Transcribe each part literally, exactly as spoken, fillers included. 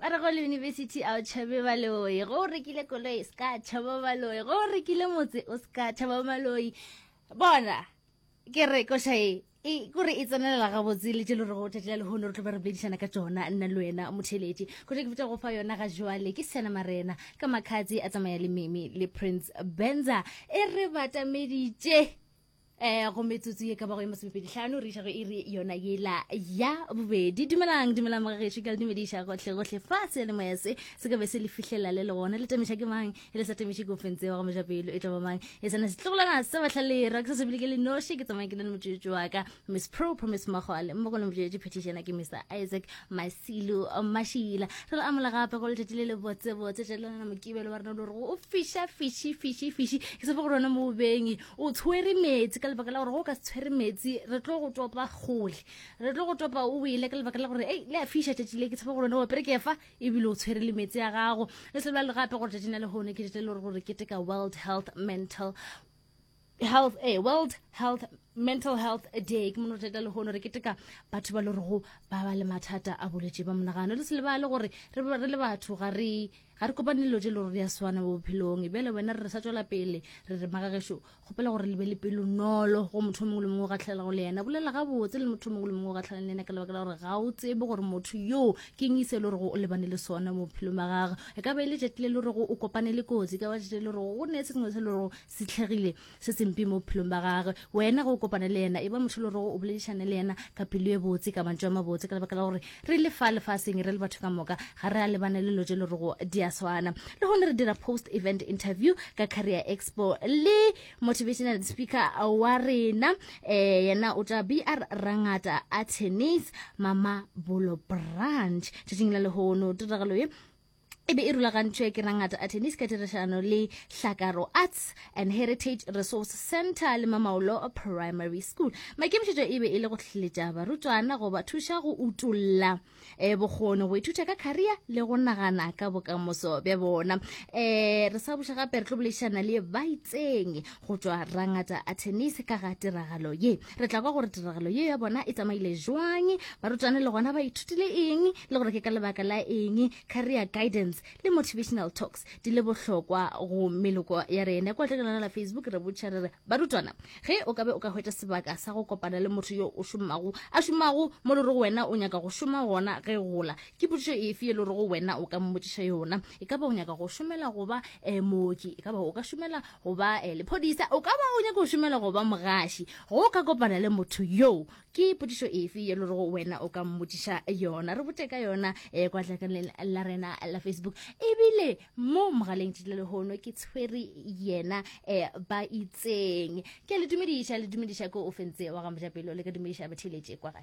ba re go le university a o tšhabe baloi go rekile koloi ska tšhaba baloi go rekile motse o ska tšhaba baloi bona ke re ko shae e gore e tsenelela ga botse le tšelo re go tšatšela le hono re tlo ba re bledišana ka tsona nna le wena motheletši go ke fetša go fa yona ga jwale ke Sena Marena ka Makhatsi a tsamaya le Mimi le Prince Benza e re batameditše eh go metsotso ye ka ba go ema sepedi hlano re tšhago e re yona yela ya bobedi dumelang dumelang mo ge tšhika le dumediša gohle gohle fase le moese se ka be se le fihlela le le gona le tamiša ke mang e le sa tamiša go fentse wa go meja pelo e tla ba mang e sana se tlogolana se ba hlalera ke se sebile ke le noši ke tsamaya ke le motšetšo wa ka Miss Pro Promise Magwale mo go le motšetšo petition ke Mister Isaac Masilo Mashila re la amala gape go le tšetšile le botse botse tšelana mokibelo ba rena le go o fisha fishi fishi fishi ke se ba go rona mo beng o tshwere metsi ka lebaka la gore go ka tshwere metsi re tlo go topa gole re tlo go topa o ile ka lebaka la gore ei le a fisha tšetšile ke tshepa gore no pere ke fa e bile o tshwere le metsi ya gago le se ba le gape gore tšetšina le hone ke tšetšile gore ke teka World Health Mental Health eh World Health Mental Health Day ke mono tšetša le hone re ke teka batho ba le go ba ba le mathata a boletše ba monagano le se le ba le gore re ba re le batho ga re ga re kopane le tšelo re ya swana mo bophelong e bele wena re sa tšwela pele re re magagesho gopela gore le be le pelo nolo go motho mongwe le mongwe ga tlhela go le yena bolela ga botse le motho mongwe le mongwe ga tlhela le yena ka lebaka la gore ga o tsebe gore motho yo ke eng ise le gore go lebane le sona mo bophelong ba gagwe e ka be le tšetile le gore o kopane le kotsi ka ba tšetile le gore go ne se sengwe se le gore se tlhegile se sempi mo bophelong ba gagwe wena go kopana le yena e ba motho le gore o boledišane le yena ka pelo e botse ka mantšu a mabotse ka lebaka la gore re le fa lefaseng re le batho ka moka ga re a lebane le lotše le gore go di a swana le hone re dira post event interview ka Career Expo le motivational speaker wa rena eh yena o tla B R Rangata a tennis Mama Bolo Branch tšetšing le hono tiragalo ye ebe e rulagantšwe ke Rangata a tennis ka tirišano le Hlakaro Arts and Heritage Resource Center le Mamaolo Primary School maikemišetšo ebe e le go hleletša barutwana go ba thuša go utulla e bokgone go ithuta ka career le go nagana ka bokamoso bja bona eh re sa buša gape re tlo boledišana le ba itseng go tšwa Rangata a tennis ka ga tiragalo ye re tla kwa gore tiragalo ye ya bona e tsamaile jwang barutwana le gona ba ithutile eng le gore ke ka lebaka la eng career guidance le motivational talks di le bohlokwa go meloko ya rena kwa tlelana la Facebook re botša re barutwana ge o ka be o ka hwetša sebaka sa go kopana le motho yo o šomago a šomago mo le go wena o nyaka go šoma gona ge gola ke potšo e fe le go wena o ka mmotšiša yona e ka ba o nyaka go šomela go ba mooki e ka ba o ka šomela go ba lephodisa o ka ba o nyaka go šomela go ba mogaši go ka kopana le motho yo ke potšo e fe le go wena o ka mmotšiša yona re bote ka yona kwa tlelana la rena la Facebook ebile mo mogaleng tšetile le hono ke tshwere yena eh ba itseng ke le dumediša le dumediša ko o fentse wa ga mojapelo le ka dumediša batheletše kwa gae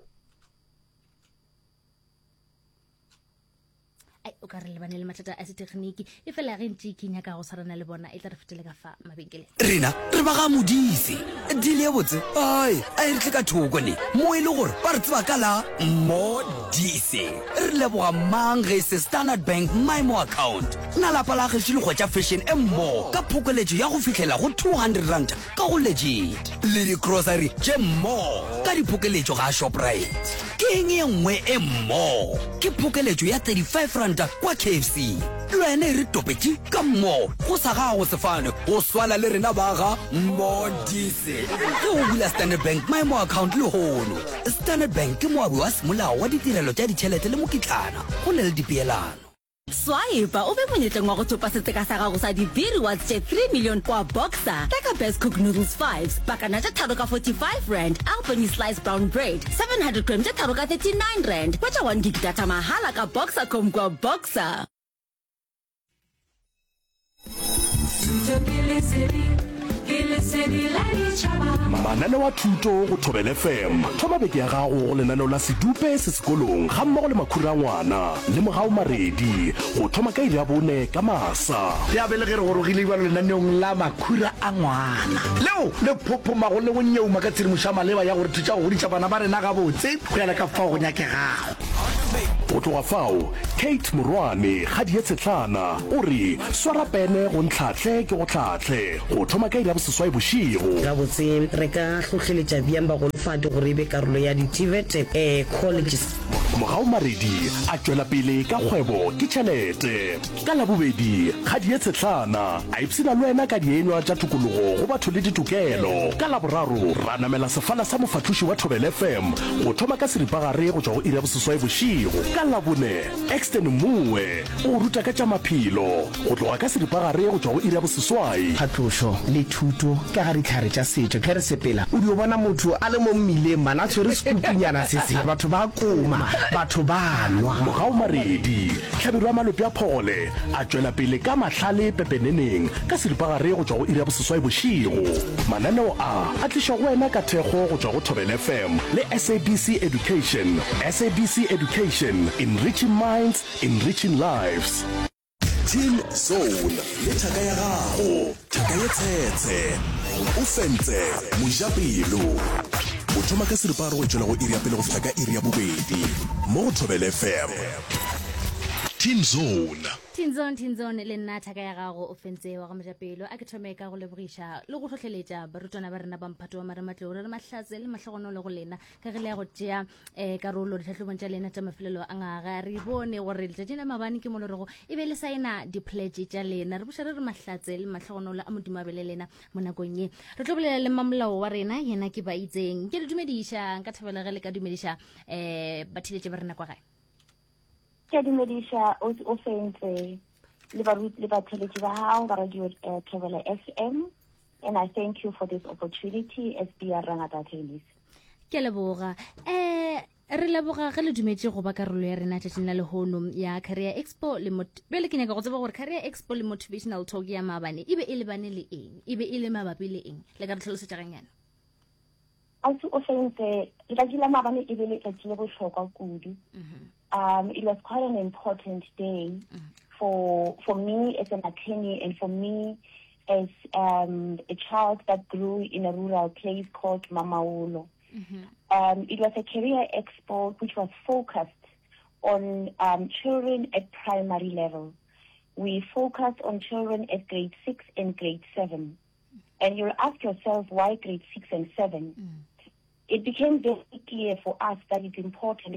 ai o ka re lebane le mathata a setekniki e fela ge ntse ke nyaka go sarana le bona e tla re fetele ka fa mabenkeleng rena re ba ga modisi dile ya botse ai ai re tle ka thoko ne mo e le gore ba re tseba ka la modisi re leboga mang ge se Standard Bank my mo account na la pala ge se le go tša fashion e mmo ka phokoletšo ya go fihlela go two hundred rand ka go legit le di grocery tše mmo ka diphokoletšo ga Shoprite ke eng ye nngwe e mmo ke phokoletšo ya thirty-five rand kwa K F C lwene re topetše ka mmo go sa gago sefane go swala le rena ba ga modise ge o bula Standard Bank maemo account le hono Standard Bank ke moabi wa semolao wa ditirelo tša ditšhelete le mokitlana go na le dipeelano Swaipa o be monyetleng wa go thopa seteka sa gago sa di-B rewards tše three million kwa Boxer teka Best Cook Noodles fives pakana tša tharo ka forty-five rand Albany Sliced Brown Bread seven hundred grams tša tharo ka thirty-nine rand kwetša one gig data mahala ka Boxer com kwa Boxer mananeo wa thuto go Thobel F M thoma beke ya gago go lenaneo la sedupe se sekolong ga mmogo le makhura ngwana le mogao maredi go thoma ka iri ya bone ka masa ya bele ge re gorogile ba lenaneong la makhura a ngwana leo le phophomago le go nyeuma ka tshedimošo maleba ya gore thutša go goditša bana ba rena ga botse go yana ka fao go nyakegago go tloga fao Kate Morwane ga di etsetlana o re swara pene go ntlhatlhe ke go tlhatlhe go thoma ka iri ya boseswai bošigo ga botse re ka tlhotlheletša bjang ba go lefate gore e be karolo ya di-T V E T eh colleges mogao maredi a tšwela pele ka kgwebo ke tšhelete. Ka labobedi kgadi ye tshetlana a ipsina le wena ka dienywa tša tokologo go batho le ditokelo. Ka laboraro ra namela sefala sa mofatloši wa Thobela F M go thoma ka seripagare go tšwa go iri ya boseswai bošigo. Ka labone Exton Moe o ruta ka tša maphelo go tloga ka seripagare go tšwa go iri ya boseswai. phatlošo le thuto ka ga ditlhare tša setšo ke re sepela o dio bona motho a le mo mmileng mana tshwere sekupunyana se se batho ba koma batho ba nwa. Mogao maredi tlhabelo ya malope a phole a tšwela pele ka mahlale pepeneneng ka seripagare go tšwa go iri ya boseswai bošigo. Mananeo a a tliša go wena ka thekgo go tšwa go Thobela F M le S A B C Education. S A B C Education, enriching minds, enriching lives. Team Zone le thaka ya gago, thaka ye tshetse o fentse mojapelo o thoma ka seripagare go tšwela go iri ya pele go fihla ka iri ya bobedi mo go Thobela F M. Team Zone tinzone tinzone le nna thaka ya gago o fentse wa go mojapelo a ke thome ka go lebogiša le go tlhotlheletša barutwana ba rena ba mphato wa marematlou re re mahlatse le matlhogono le go lena ka ge le ya go tšea um karolo ditlhatlhobong tša lena tša mafelelo a ngaga re bone gore letšatši la mabane ke mo le rego e be le saena dipledge tša lena re boša re re mahlatse le matlhogonolo a modimo a bele lena mo nakong ye re tlo bolela le mamolao wa rena yena ke ba itseng ke le dumediša nka thabela ge le ka dumediša um bathiletše ba rena kwa gae ke dumedisha o fentse le ba le ba theletši ba hao ba radio Thobela F M, and I thank you for this opportunity as B R Rangata Tennis. Ke leboga eh re leboga ge le dumetše go ba karolo ya rena tšatšing la lehono ya Career Expo le bele ke nyaka go tseba gore Career Expo le motivational talk ya maabane e be e lebane le eng e be e le mabapi le eng le ka re tlhalosetša ganyana a o fentse letšatši la maabane e be le letšatši le bohlokwa kudu. Um, it was quite an important day mm. for for me as an attorney and for me as um, a child that grew in a rural place called Mamaulo. Mm-hmm. Um, it was a career expo which was focused on um, children at primary level. We focused on children at grade six and grade seven. And you'll ask yourself, why grade six and seven? Mm. It became very clear for us that it's important.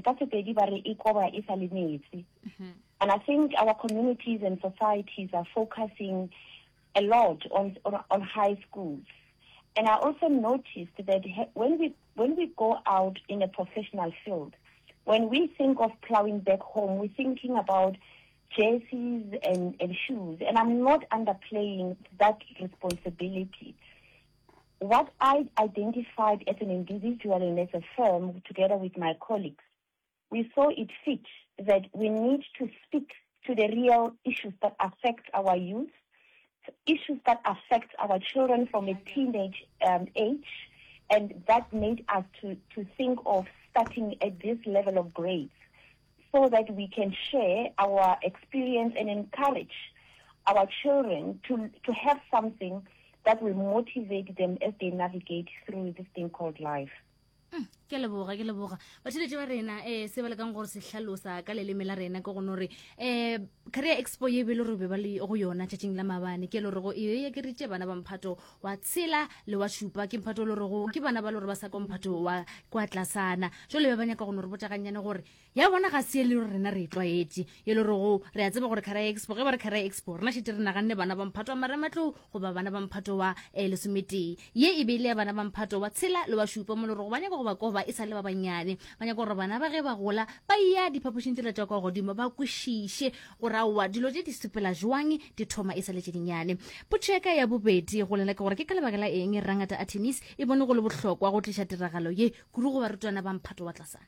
Mm-hmm. And I think our communities and societies are focusing a lot on, on, on high schools. And I also noticed that when we when we go out in a professional field, when we think of plowing back home, we're thinking about jerseys and, and shoes. And I'm not underplaying that responsibility. What I identified as an individual and as a firm, together with my colleagues, we saw it fit that we need to speak to the real issues that affect our youth, issues that affect our children from a teenage um, age, and that made us to, to think of starting at this level of grades so that we can share our experience and encourage our children to, to have something that will motivate them as they navigate through this thing called life. ke leboga ke leboga ba tšhelete ba rena eh se ba le kang gore se hlalosa ka leleme la rena ke go nore eh Career Expo ye be le re be ba le go yona tšatšing la mabane ke le re go e ye ke ritše bana ba mphato wa tshela le wa šupa ke mphato le re go ke bana ba le re ba sa komphato wa kwa tlasana jo le be ba nyaka go nore botšaganyane gore ya bona ga se le rena re tlwaetse ye le re go re a tseba gore Career Expo ge ba re Career Expo rena šite re naganne bana ba mphato wa marematlou go ba bana ba mphato wa eh lesomete ye e be ile ya bana ba mphato wa tshela le wa šupa mo le re go ba nyaka go ba koba e sa le ba banyane ba nyaka gore bana ba ge ba gola ba ya diphapošing tšela tša kwa godimo ba kwešiše gore aowa dilo tše di sepela jwang di thoma e sa le tše dinyane potšeka ya bobedi go lela ke gore ke ka lebaka la eng Rangata a tennis e bone go le bohlokwa go tliša tiragalo ye kudu go barutwana ba mphato wa tlasana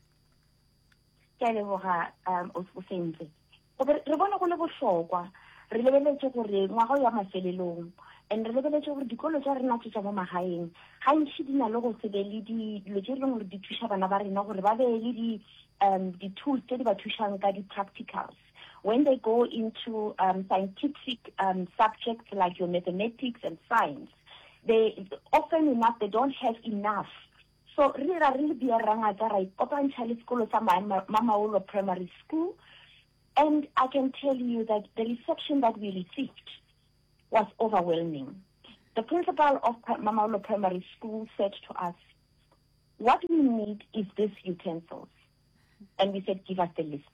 ke a leboga um o fentse re bone go le bohlokwa re lebeletse gore ngwaga ya mafelelong and re lebeletse gore dikolo tša rena tša mo magaeng gantši di na le go se be le dilo tše leng gore di thuša bana ba rena gore ba be le di um di-tools tše di ba thušang ka di-practicals when they go into um, scientific um, subjects like your mathematics and science. They often enough they don't have enough. So really, really be a Rangata right open child school sa Mamaulo Primary School, and I can tell you that the reception that we received was overwhelming. The principal of Mamaulo Primary School said to us, what we need is these utensils. and we said, give us the list.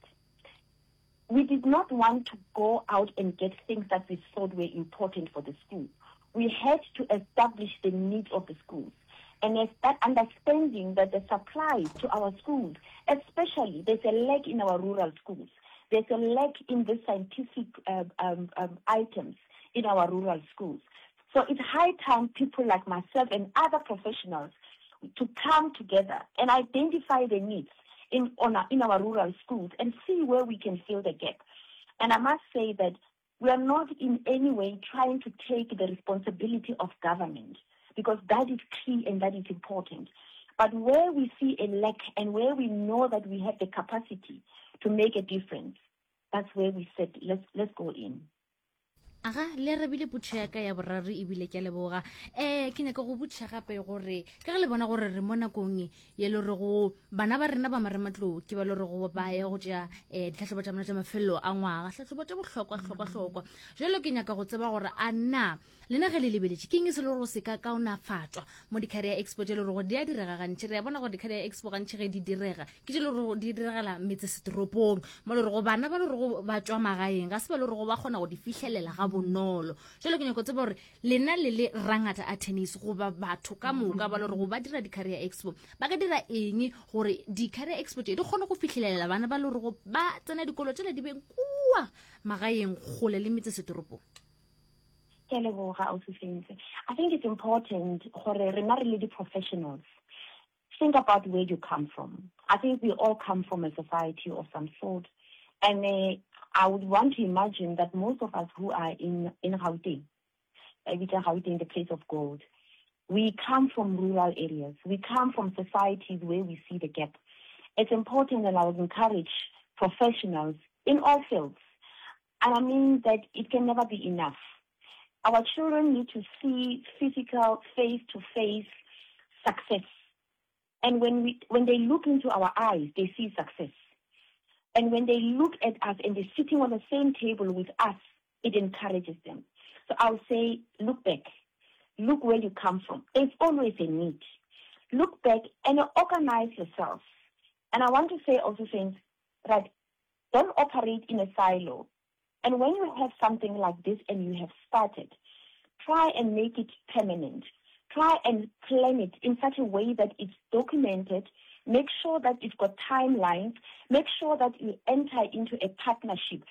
We did not want to go out and get things that we thought were important for the school. We had to establish the needs of the schools. And as that understanding that the supplies to our schools, especially there's a lack in our rural schools. There's a lack in the scientific uh, um, um, items in our rural schools. So it's high time people like myself and other professionals to come together and identify the needs in, on our, in our rural schools and see where we can fill the gap. And I must say that we are not in any way trying to take the responsibility of government, because that is key and that is important. But where we see a lack and where we know that we have the capacity to make a difference, that's where we said, let's, let's go in. Aga le re bile putšhe ya ka ya boraro e bile ke leboga eh ke nyaka go butša gape gore ka ge le bona gore re mo nakong ye le re go bana ba rena ba marematlou ke ba le re go ba ya go tša eh ditlhatlhobo tša bona tša mafelo a ngwaga tlhatlhobo tša bohlokwa hlokwa hlokwa jalo ke nyaka go tseba gore a nna lena ge le lebeletše ke eng se le go se ka kaonafatšwa mo di-career expo tše le gore di a direga gantši re ya bona gore di-career expo gantši ge di direga ke tše le gore di diregela metsesetoropong mo le re go bana ba le re go ba tšwa magaeng ga se ba le re go ba kgona go di fitlhelela ga bonolo jalo ke nyako tseba gore lena le le rangata a tennis go ba batho ka moka ba le re go ba dira di-career expo ba ka dira eng gore di-career expo tše di kgone go fitlhelela bana ba le re go ba tsena dikolo tšela di beng kua magaeng gole le metsesetoropong. I think it's important for the professionals. Think about where you come from. I think we all come from a society of some sort. And uh, I would want to imagine that most of us who are in, in Gauteng, uh, which are Gauteng, the place of gold, we come from rural areas. We come from societies where we see the gap. It's important, and I would encourage professionals in all fields. And I mean that it can never be enough. Our children need to see physical, face-to-face success. And when we, when they look into our eyes, they see success. And when they look at us and they're sitting on the same table with us, it encourages them. So I'll say, look back. Look where you come from. There's always a need. Look back and organize yourself. And I want to say also, things that don't operate in a silo. And when you have something like this and you have started, try and make it permanent. Try and plan it in such a way that it's documented. Make sure that it's got timelines. Make sure that you enter into a partnership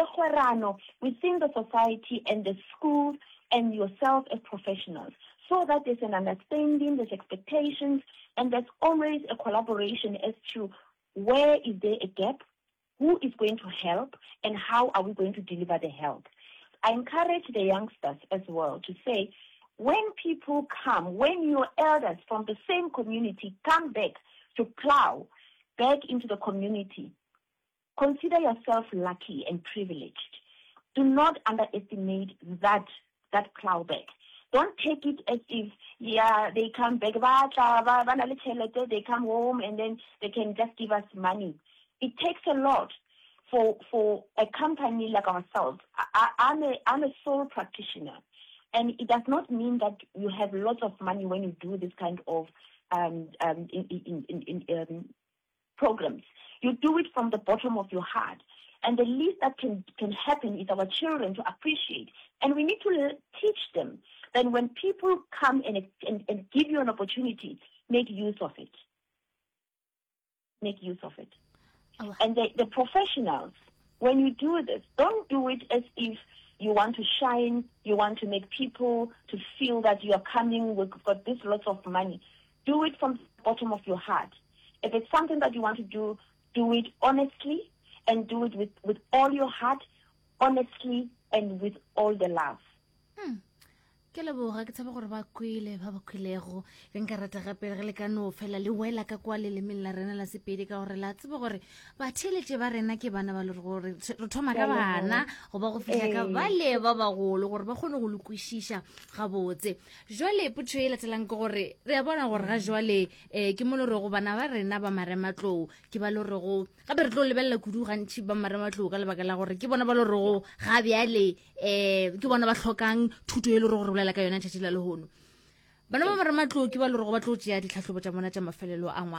within the society and the schools and yourself as professionals, so that there's an understanding, there's expectations, and there's always a collaboration as to where is there a gap, who is going to help, and how are we going to deliver the help. I encourage the youngsters as well to say, when people come, when your elders from the same community come back to plow back into the community, consider yourself lucky and privileged. Do not underestimate that, that plow back. Don't take it as if, yeah, they come back, they come home and then they can just give us money. It takes a lot for for a company like ourselves. I, I'm, a, I'm a sole practitioner, and it does not mean that you have lots of money when you do this kind of um, um, in, in, in, in, um, programs. You do it from the bottom of your heart. And the least that can, can happen is our children to appreciate. And we need to teach them that when people come and, and, and give you an opportunity, make use of it. Make use of it. Oh. And the, the professionals, when you do this, don't do it as if you want to shine, you want to make people to feel that you are coming with got this lots of money. Do it from the bottom of your heart. If it's something that you want to do, do it honestly and do it with, with all your heart, honestly and with all the love. Hmm. Ke leboga ke tsaba gore ba kwile ba ba kwilego ke nka rata gape re le ka no fela le wela ka kwa le lemeng la rena la sepedi ka gore la tsaba gore ba theletse ba rena ke bana ba le gore re thoma ka bana go ba go fihla ka ba le ba ba golo gore ba kgone go lokwishisha ga botse jwale putho e latelang ke gore re a bona gore ga jwale eh ke mo le re go bana ba rena ba marematlou ke ba le re go gape re tlo lebella kudu gantši ba marematlou ka lebaka la gore ke bona ba le re go ga bjale eh ke bona ba hlokang thuto e le re la ka yona tšatši la lehono bana ba marematlou ke ba le re go ba tlo tšea ditlhatlhobo tša bona tša mafelelo a ngwaga